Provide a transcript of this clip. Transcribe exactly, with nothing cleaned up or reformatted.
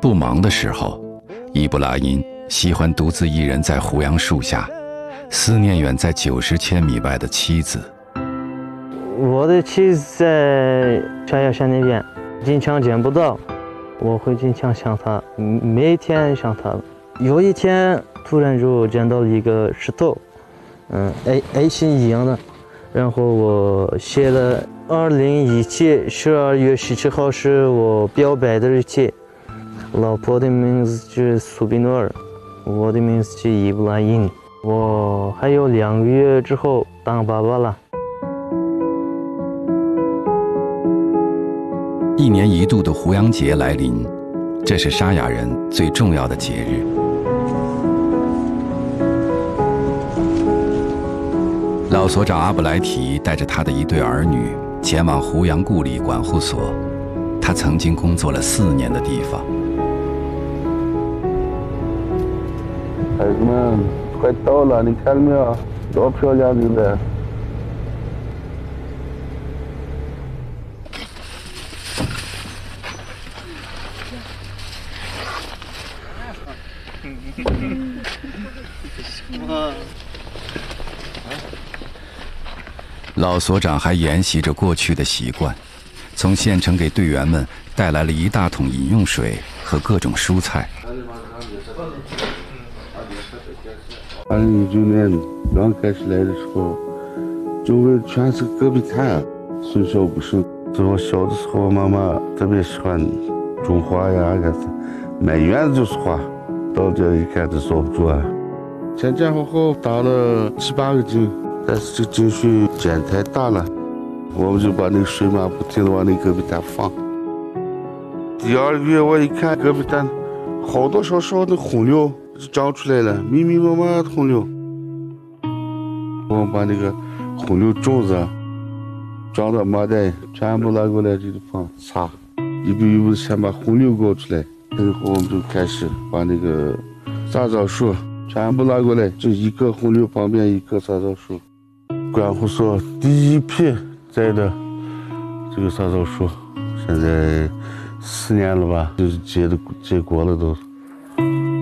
不忙的时候，伊布拉因喜欢独自一人在胡杨树下，思念远在九十千米外的妻子。 我的妻子在沙雅山那边，经常见不到，我会经常想她，每天想她。有一天突然就见到了一个石头，嗯 ，A A 型一样的，然后我写了二零一七十二月十七号是我表白的日期。老婆的名字是苏比诺尔，我的名字是伊布拉因。我还有两个月之后当爸爸了。 一年一度的胡杨节来临，这是沙雅人最重要的节日。老所长阿布莱提带着他的一对儿女前往胡杨故里管护所，他曾经工作了四年的地方。 孩子们，快到了，你看到没有？多漂亮，对不对？ 老所长还沿袭着过去的习惯，从县城给队员们带来了一大桶饮用水和各种蔬菜。 二零一九年刚开始来的时候，周围全是戈壁滩，寸草不生。在我小的时候，妈妈特别喜欢种花呀，干啥，满院子就是花。到这一看，就坐不住啊！前前后后打了七八个井，但是这井水涧太大了，我们就把那个水马不停地往那戈壁滩放。第二个月我一看戈壁滩，好多少少的红柳就长出来了，密密麻麻的红柳。我们把那个红柳种子装到麻袋，全部拿过来这地方插，一步一步先把红柳搞出来。然后我们就开始把那个杂草树全部拿过来，就一棵红柳旁边一棵杂草树。管护所第一批栽的这个杂草树，现在四年了吧，就是结的结果了都。